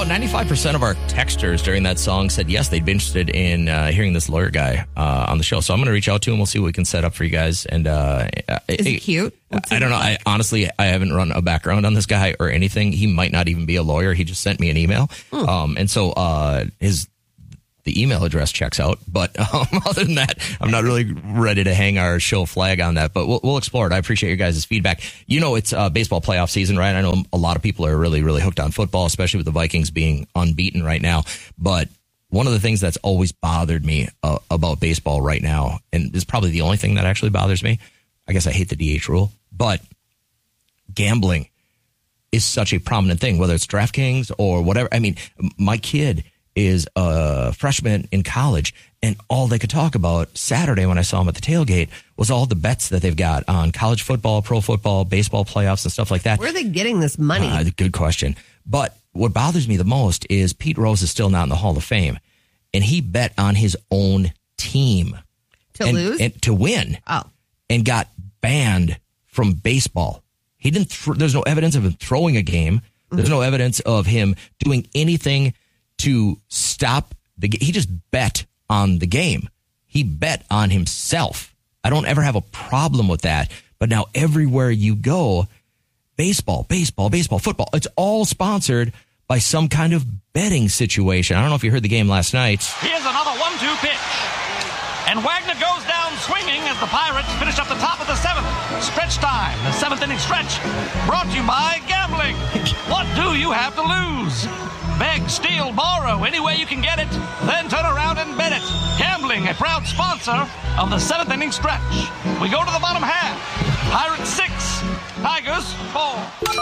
About 95% of our texters during that song said yes, they'd be interested in hearing this lawyer guy on the show. So I'm going to reach out to him. We'll see what we can set up for you guys. And is he cute? I don't know. I haven't run a background on this guy or anything. He might not even be a lawyer. He just sent me an email. And so the email address checks out. But other than that, I'm not really ready to hang our show flag on that. But we'll explore it. I appreciate your guys' feedback. You know, it's baseball playoff season, right? I know a lot of people are really, really hooked on football, especially with the Vikings being unbeaten right now. But one of the things that's always bothered me about baseball right now, and is probably the only thing that actually bothers me, I guess I hate the DH rule, but gambling is such a prominent thing, whether it's DraftKings or whatever. I mean, my kid is a freshman in college, and all they could talk about Saturday when I saw him at the tailgate was all the bets that they've got on college football, pro football, baseball playoffs and stuff like that. Where are they getting this money? Good question. But what bothers me the most is Pete Rose is still not in the Hall of Fame, and he bet on his own team to lose and to win. And got banned from baseball. He didn't. There's no evidence of him throwing a game. There's no evidence of him doing anything to stop the game. He just bet on the game. He bet on himself. I don't ever have a problem with that. But now everywhere you go, baseball, football, it's all sponsored by some kind of betting situation. I don't know if you heard the game last night. Here's another 1-2 pitch. And Wagner goes down swinging as the Pirates finish up the top of the seventh. Stretch time, the seventh inning stretch. Brought to you by gambling. What do you have to lose? Beg, steal, borrow, any way you can get it. Then turn around and bet it. Gambling, a proud sponsor of the seventh inning stretch. We go to the bottom half. Pirates 6, Tigers 4.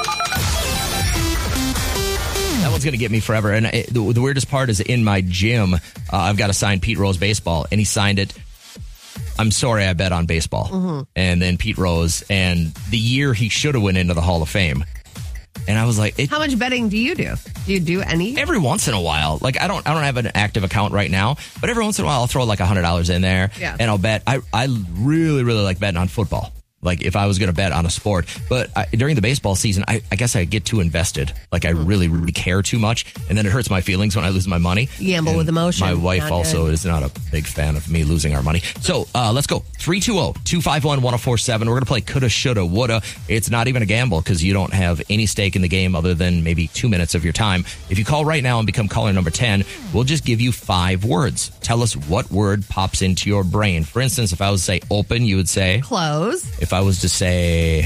That one's going to get me forever. And the weirdest part is in my gym, I've got to sign Pete Rose baseball, and he signed it. I'm sorry, I bet on baseball. And then Pete Rose, and the year he should have went into the Hall of Fame. And I was like, how much betting do you do? Do you do any? Every once in a while. Like I don't have an active account right now, but every once in a while I'll throw like $100 in there and I'll bet. I really, really like betting on football. Like if I was going to bet on a sport, but during the baseball season, I guess I get too invested. Like I really, really care too much. And then it hurts my feelings when I lose my money. You gamble with emotion. My wife also is not a big fan of me losing our money. So let's go. 320-251-1047. We're going to play coulda, shoulda, woulda. It's not even a gamble because you don't have any stake in the game other than maybe 2 minutes of your time. If you call right now and become caller number 10, we'll just give you 5 words. Tell us what word pops into your brain. For instance, if I was to say open, you would say close. If I was to say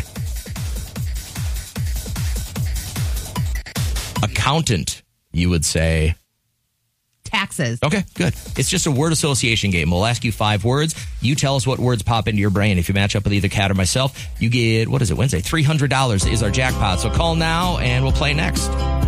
accountant, you would say taxes. Okay, good. It's just a word association game. We'll ask you 5 words. You tell us what words pop into your brain. If you match up with either Kat or myself, you get, what is it, Wednesday? $300 is our jackpot. So call now and we'll play next.